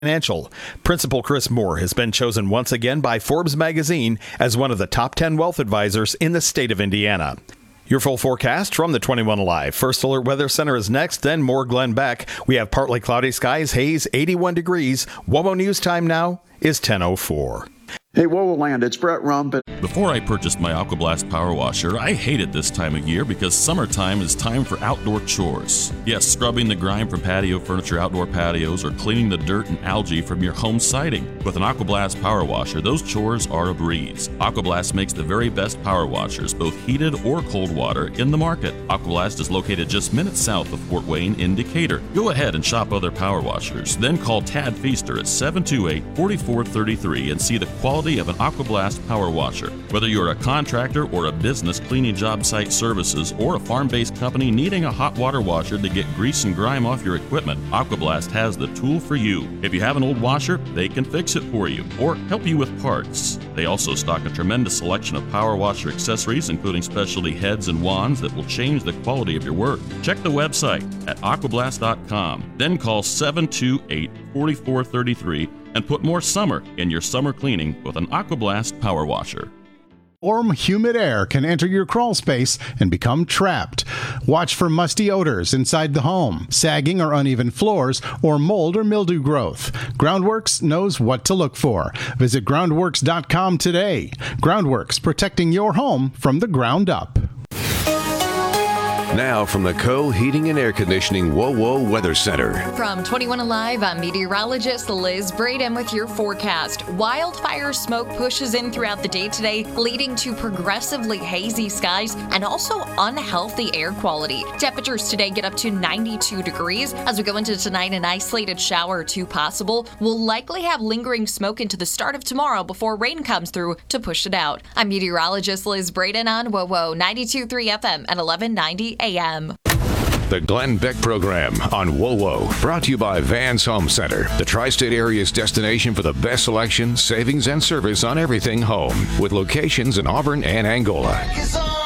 Financial. Principal Chris Moore has been chosen once again by Forbes magazine as one of the top 10 wealth advisors in the state of Indiana. Your full forecast from the 21 Alive First Alert Weather Center is next, then more Glenn Beck. We have partly cloudy skies, haze, 81 degrees. WOWO News time now is 10:04. Hey, WOWO Land, it's Brett Rump. Before I purchased my AquaBlast Power Washer, I hated this time of year because summertime is time for outdoor chores. Yes, scrubbing the grime from patio furniture, outdoor patios, or cleaning the dirt and algae from your home siding. With an AquaBlast Power Washer, those chores are a breeze. AquaBlast makes the very best power washers, both heated or cold water, in the market. AquaBlast is located just minutes south of Fort Wayne in Decatur. Go ahead and shop other power washers, then call Tad Feaster at 728-4433 and see the quality of an AquaBlast Power Washer. Whether you're a contractor or a business cleaning job site services or a farm-based company needing a hot water washer to get grease and grime off your equipment, AquaBlast has the tool for you. If you have an old washer, they can fix it for you or help you with parts. They also stock a tremendous selection of power washer accessories, including specialty heads and wands that will change the quality of your work. Check the website at aquablast.com, then call 728-4433 and put more summer in your summer cleaning with an AquaBlast Power Washer. Warm, humid air can enter your crawl space and become trapped. Watch for musty odors inside the home, sagging or uneven floors, or mold or mildew growth. Groundworks knows what to look for. Visit groundworks.com today. Groundworks, protecting your home from the ground up. Now from the Co-Heating and Air Conditioning WOWO Weather Center. From 21 Alive, I'm meteorologist Liz Braden with your forecast. Wildfire smoke pushes in throughout the day today, leading to progressively hazy skies and also unhealthy air quality. Temperatures today get up to 92 degrees. As we go into tonight, an isolated shower or two possible. We'll likely have lingering smoke into the start of tomorrow before rain comes through to push it out. I'm meteorologist Liz Braden on WOWO 92.3 FM at 1190 AM. The Glenn Beck Program on WOWO, brought to you by Vans Home Center, the tri-state area's destination for the best selection, savings, and service on everything home, with locations in Auburn and Angola.